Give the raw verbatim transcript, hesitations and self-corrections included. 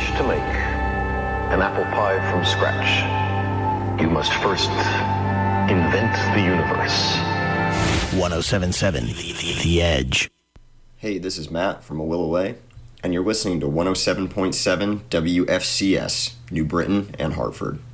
wish to make an apple pie from scratch, you must first invent the universe. one oh seven point seven The Edge. Hey, this is Matt from Willoway, and you're listening to one oh seven point seven W F C S, New Britain and Hartford.